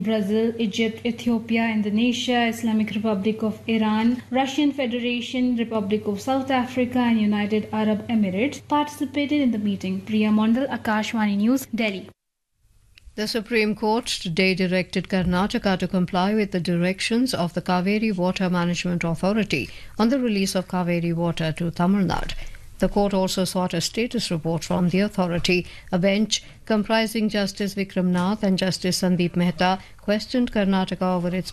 Brazil, Egypt, Ethiopia, Indonesia, Islamic Republic of Iran, Russian Federation, Republic of South Africa and United Arab Emirates participated in the meeting. Priya Mondal, Akashvani News, Delhi. The Supreme Court today directed Karnataka to comply with the directions of the Kaveri Water Management Authority on the release of Kaveri water to Tamil Nadu. The court also sought a status report from the authority. A bench comprising Justice Vikram Nath and Justice Sandeep Mehta questioned Karnataka over its